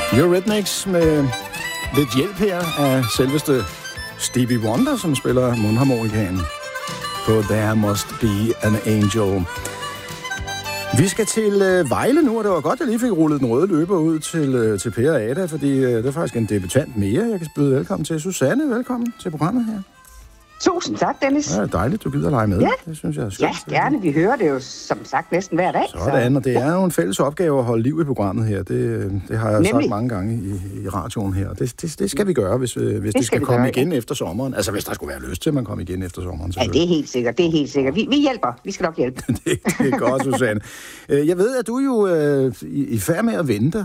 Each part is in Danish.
Eurythmics med lidt hjælp her af selveste Stevie Wonder, som spiller mundharmonikaen på There Must Be an Angel. Vi skal til Vejle nu, og det var godt, at jeg lige fik rullet den røde løber ud til Per og Ada, fordi det er faktisk en debutant mere. Jeg kan byde velkommen til Susanne. Velkommen til programmet her. Tusind tak, Dennis. Ja, dejligt, du gider lege med. Ja. Det synes jeg er skønt. Ja, gerne. Vi hører det jo, som sagt, næsten hver dag. Sådan, og det er jo en fælles opgave at holde liv i programmet her. Det har jeg sagt mange gange i radioen her. Det skal vi gøre, hvis det skal komme igen efter sommeren. Altså, hvis der skulle være lyst til, at man kommer igen efter sommeren. Ja, det er helt sikkert. Det er helt sikkert. Vi hjælper. Vi skal nok hjælpe. det er godt, Susanne. Jeg ved, at du jo i færd med at vente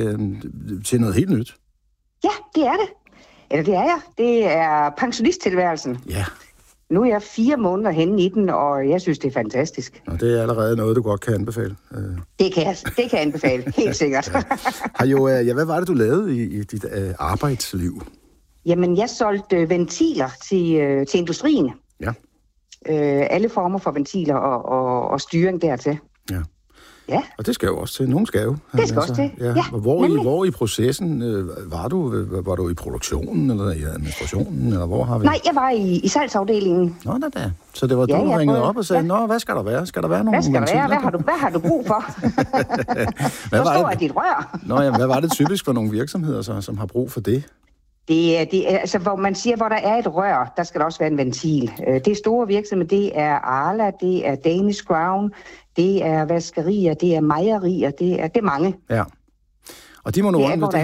til noget helt nyt. Ja, det er det. Eller det er jeg. Det er pensionisttilværelsen. Ja. Nu er jeg 4 måneder henne i den, og jeg synes, det er fantastisk. Og det er allerede noget, du godt kan anbefale. Det kan jeg anbefale, helt sikkert. Ja. Hvad var det, du lavede i dit arbejdsliv? Jamen, jeg solgte ventiler til industrien. Ja. Alle former for ventiler og styring dertil. Ja. Ja. Og det skal jo også til. Nogen skal jo. Det skal også til. Ja. Hvor i processen var du? Var du i produktionen, eller i administrationen, eller hvor har vi? Nej, jeg var i salgsafdelingen. Nå da. Så det var du ringede op og sagde, nå, hvad skal der være? Skal der være nogle ventiler? Hvad har du brug for? Hvor stor er dit rør? Nå ja, hvad var det typisk for nogle virksomheder, som har brug for det? Det er altså, hvor man siger, hvor der er et rør, der skal der også være en ventil. Det er store virksomheder, det er Arla, det er Danish Crown, det er vaskerier, det er mejerier, det er mange. Ja. Og de må nu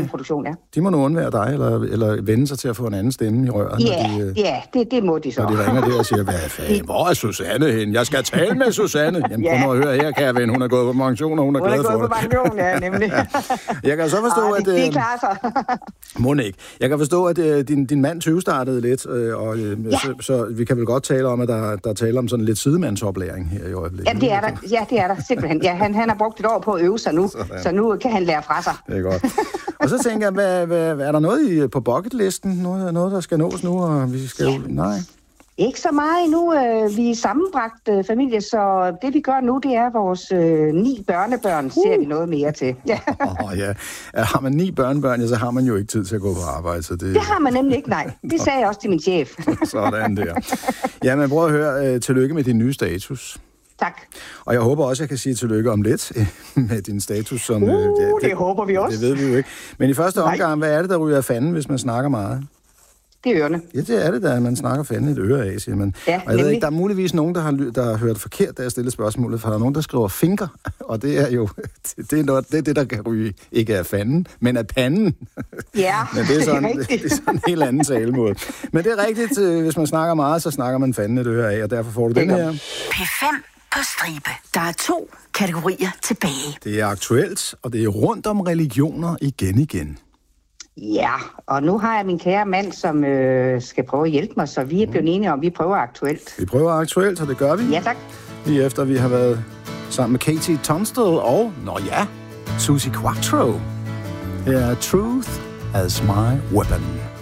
de må nu undvære dig, eller vende sig til at få en anden stemme i røret. Det må de så. Når de ringer der og siger, hvad fanden, hvor er Susanne hen? Jeg skal tale med Susanne. Jamen, prøv at høre her, kære ven. Hun er gået på pension, og hun er glad for det. Hun er gået på pension, ja, nemlig. Jeg kan så forstå, at... Det klarer sig. Må ikke. Jeg kan forstå, at din mand 20 startede lidt, så vi kan vel godt tale om, at der taler om sådan lidt sidemandsoplæring her i øjeblikket. Ja, det er der simpelthen. Ja, han har brugt et år på at øve sig nu, så nu kan han lære fra sig. Det er godt. Og så tænker jeg, er der noget på bucketlisten? Noget, der skal nås nu, og vi skal jo... Nej. Ikke så meget endnu. Vi er sammenbragt familie, så det vi gør nu, det er vores 9 børnebørn, ser vi noget mere til. Ja. Har man 9 børnebørn, så har man jo ikke tid til at gå på arbejde. Så det har man nemlig ikke, nej. Det sagde jeg også til min chef. Sådan der. Jamen, prøv at høre. Tillykke med din nye status. Tak. Og jeg håber også, jeg kan sige tillykke om lidt med din status. Som, det håber vi også. Det ved vi jo ikke. Men i første omgang, hvad er det, der ryger af fanden, hvis man snakker meget? Det er ørerne. Ja, det er det, da man snakker fanden et øre af, siger man. Ja, og jeg ved ikke, der er muligvis nogen, der har hørt forkert, da jeg stillede spørgsmålet, for der er nogen, der skriver finger, og det er jo det er det, der kan ryge ikke af fanden, men af panden. Ja, men det er sådan en helt anden talemåde. Men det er rigtigt, hvis man snakker meget, så snakker man fanden et øre af, og derfor får du den her. P5 på stribe. Der er 2 kategorier tilbage. Det er aktuelt, og det er rundt om religioner igen. Ja, og nu har jeg min kære mand, som skal prøve at hjælpe mig, så vi er blevet enige om, at vi prøver aktuelt. Vi prøver aktuelt, og det gør vi. Ja, tak. Lige efter vi har været sammen med Katie Tunstall og, Suzi Quatro. Her er Truth as My Weapon.